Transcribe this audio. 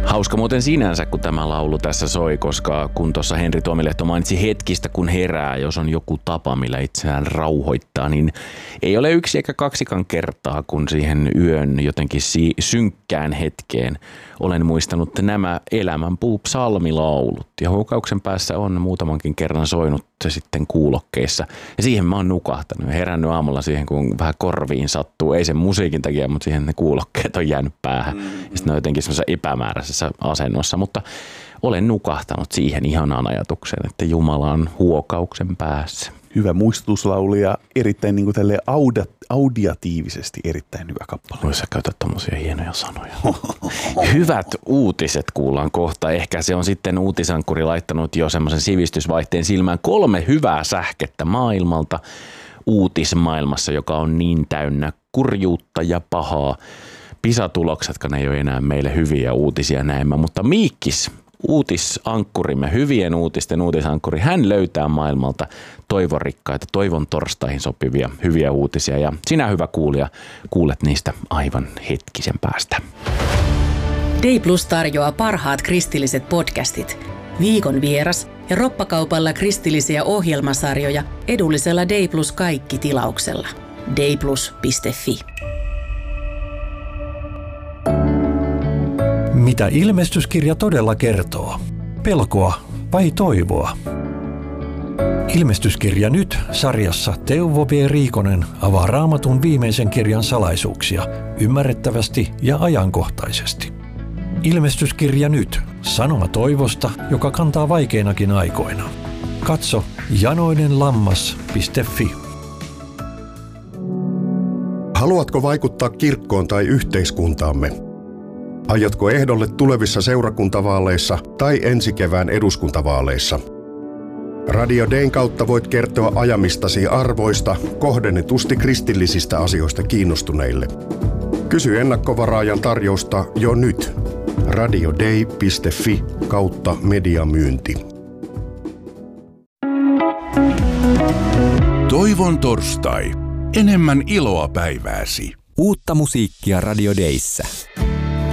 Hauska muuten sinänsä, kun tämä laulu tässä soi, koska kun tuossa Henri Tuomilehto mainitsi hetkistä, kun herää, jos on joku tapa, millä itseään rauhoittaa, niin ei ole yksi eikä kaksikaan kertaa, kun siihen yön jotenkin synkkään hetkeen olen muistanut nämä Elämän psalmilaulut. Ja huukauksen päässä on muutamankin kerran soinut se sitten kuulokkeissa. Ja siihen mä oon nukahtanut ja herännyt aamulla siihen, kun vähän korviin sattuu. Ei sen musiikin takia, mutta siihen ne kuulokkeet on jäänyt päähän. Ja sitten ne on jotenkin semmoisessa epämääräisessä asennossa. Mutta olen nukahtanut siihen ihanaan ajatukseen, että Jumala on huokauksen päässä. Hyvä muistutuslaulu ja erittäin niin kuin tälleen audiatiivisesti erittäin hyvä kappale. Voi sä käytät tommosia hienoja sanoja. Hyvät uutiset kuullaan kohta. Ehkä se on sitten uutisankkuri laittanut jo semmoisen sivistysvaihteen silmään 3 hyvää sähkettä maailmalta. Uutismaailmassa, joka on niin täynnä kurjuutta ja pahaa. PISA-tuloksetkaan ei ole enää meille hyviä uutisia näemmä, mutta Miikkis, uutisankkurimme, hyvien uutisten uutisankkuri, hän löytää maailmalta toivonrikkaita, toivon torstaihin sopivia hyviä uutisia. Ja sinä, hyvä kuulija, kuulet niistä aivan hetkisen päästä. Day Plus tarjoaa parhaat kristilliset podcastit, viikon vieras ja roppakaupalla kristillisiä ohjelmasarjoja edullisella Day Plus kaikki -tilauksella. dayplus.fi. Mitä ilmestyskirja todella kertoo? Pelkoa vai toivoa? Ilmestyskirja nyt -sarjassa Teuvo V. Riikonen avaa Raamatun viimeisen kirjan salaisuuksia ymmärrettävästi ja ajankohtaisesti. Ilmestyskirja nyt -sanoma toivosta, joka kantaa vaikeinakin aikoina. Katso janoinenlammas.fi. Haluatko vaikuttaa kirkkoon tai yhteiskuntaamme? Aiotko ehdolle tulevissa seurakuntavaaleissa tai ensi kevään eduskuntavaaleissa? Radio Dayn kautta voit kertoa ajamistasi arvoista kohdennetusti kristillisistä asioista kiinnostuneille. Kysy ennakkovaraajan tarjousta jo nyt. radioday.fi/mediamyynti. Toivon torstai. Enemmän iloa päivääsi. Uutta musiikkia Radio Dayssä.